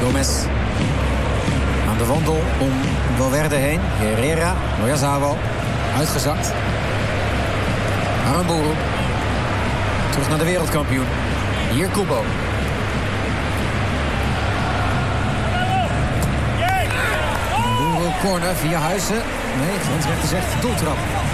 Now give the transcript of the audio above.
Gomez. Aan de wandel om Valverde heen. Herrera, Oyarzabal. Uitgezakt. Aramburu. Terug naar de wereldkampioen. Hier Kubo. Aramburu, corner via Huizen. Nee, grensrechter zegt doeltrap.